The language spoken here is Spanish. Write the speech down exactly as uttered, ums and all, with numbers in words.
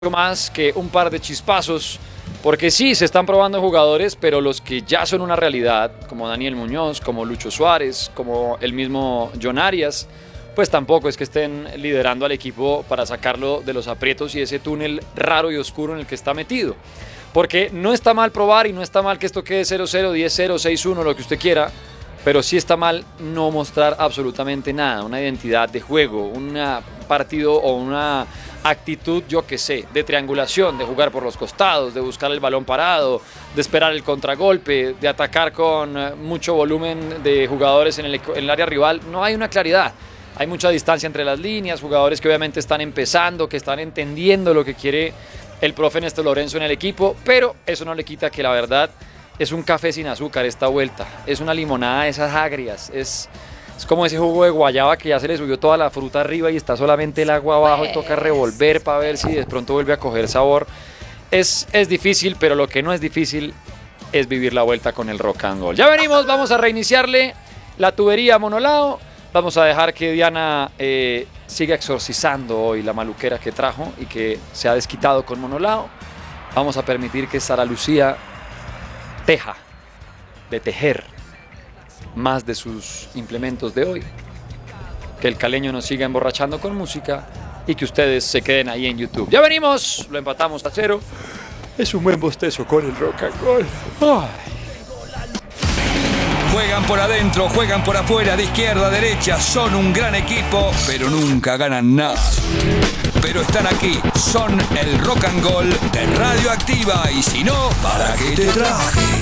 más que un par de chispazos, porque sí, se están probando jugadores, pero los que ya son una realidad, como Daniel Muñoz, como Lucho Suárez, como el mismo John Arias, pues tampoco es que estén liderando al equipo para sacarlo de los aprietos y ese túnel raro y oscuro en el que está metido. Porque no está mal probar y no está mal que esto quede cero cero, diez cero, seis uno, lo que usted quiera, pero sí está mal no mostrar absolutamente nada, una identidad de juego, un partido o una actitud, yo que sé, de triangulación, de jugar por los costados, de buscar el balón parado, de esperar el contragolpe, de atacar con mucho volumen de jugadores en el, en el área rival. No hay una claridad, hay mucha distancia entre las líneas, jugadores que obviamente están empezando, que están entendiendo lo que quiere el profe Néstor Lorenzo en el equipo, pero eso no le quita que la verdad es un café sin azúcar esta vuelta, es una limonada de esas agrias, es... Es como ese jugo de guayaba que ya se le subió toda la fruta arriba y está solamente el agua abajo y toca revolver para ver si de pronto vuelve a coger sabor. Es, es difícil, pero lo que no es difícil es vivir la vuelta con el rock and roll. Ya venimos, vamos a reiniciarle la tubería a Monolao. Vamos a dejar que Diana eh, siga exorcizando hoy la maluquera que trajo y que se ha desquitado con Monolao. Vamos a permitir que Sara Lucía teja, de tejer, más de sus implementos de hoy, que el caleño nos siga emborrachando con música y que ustedes se queden ahí en YouTube. Ya venimos, lo empatamos a cero. Es un buen bostezo con el rock and roll. Ay. Juegan por adentro, juegan por afuera, de izquierda a derecha, son un gran equipo, pero nunca ganan nada. Pero están aquí, son el rock and roll de Radioactiva, y si no, ¿para qué te traje?